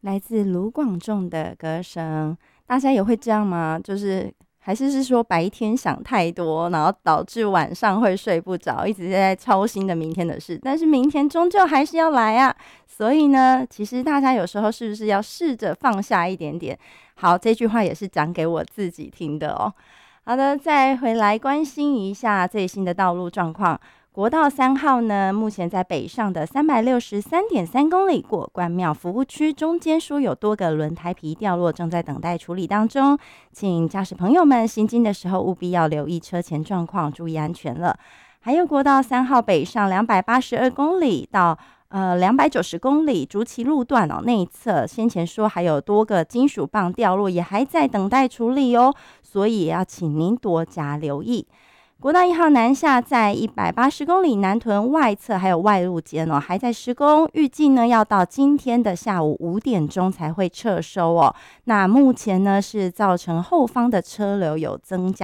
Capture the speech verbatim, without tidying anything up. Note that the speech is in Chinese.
来自卢广仲的歌声。大家也会这样吗？就是还是是说白天想太多，然后导致晚上会睡不着，一直在操心的明天的事，但是明天终究还是要来啊。所以呢，其实大家有时候是不是要试着放下一点点？好，这句话也是讲给我自己听的哦。好的，再回来关心一下最新的道路状况。国道三号呢，目前在北上的三百六十三点三公里过关庙服务区中间说有多个轮胎皮掉落，正在等待处理当中，请驾驶朋友们行经的时候务必要留意车前状况，注意安全了。还有国道三号北上两百八十二公里到呃两百九十公里竹崎路段哦，内侧先前说还有多个金属棒掉落，也还在等待处理哦，所以也要请您多加留意。国道一号南下在一百八十公里南屯外侧还有外路间哦，还在施工，预计呢要到今天的下午五点钟才会撤收哦。那目前呢是造成后方的车流有增加。